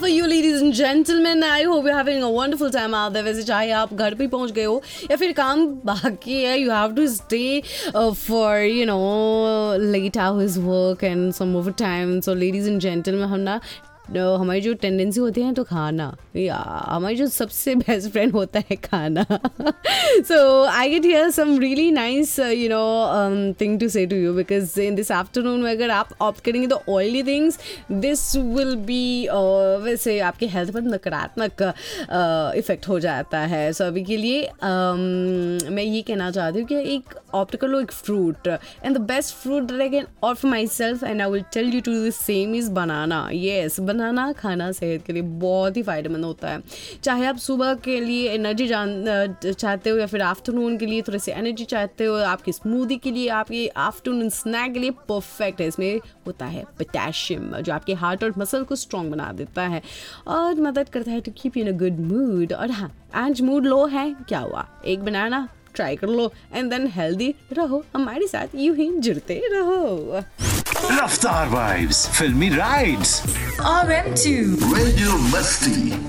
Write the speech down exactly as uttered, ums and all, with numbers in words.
for you, ladies and gentlemen. I hope you're having a wonderful time out there. वैसे चाहे आप घर पे पहुंच गए हो या फिर काम बाकी है, you have to stay uh, for you know late hours work and some overtime. So ladies and gentlemen, हम ना uh, हमारी जो टेंडेंसी होती है तो खाना, या हमारी जो सबसे बेस्ट फ्रेंड होता है खाना. So I get here some really nice uh, you know um, thing to say to you, because in this afternoon में अगर आप ऑप्ट करेंगे तो oily things, this will be uh, वैसे आपके हेल्थ पर नकारात्मक इफेक्ट uh, हो जाता है. सो so, अभी के लिए um, मैं ये कहना चाहती हूँ कि एक ऑप्ट कर लो एक fruit, and the best fruit that I can opt for my self and I will tell you to do the same is banana. Yes, बनाना खाना सेहत के लिए बहुत ही फायदेमंद होता है. चाहे आप सुबह के लिए एनर्जी जान चाहते हो या फिर आफ्टरनून के लिए थोड़ी सी एनर्जी चाहते हो, आपकी स्मूदी के लिए, आपके आफ्टरनून स्नैक के लिए परफेक्ट है. इसमें होता है पोटेशियम जो आपके हार्ट और मसल को स्ट्रॉन्ग बना देता है और मदद करता है to keep you in a good mood. और हाँ, आज मूड लो है, क्या हुआ, एक बनाना ट्राई कर लो एंड देन हेल्दी रहो. हमारे साथ यूं ही जुड़ते रहो. रफ्तार वाइब्स, फिल्मी rides, R M two radio मस्ती.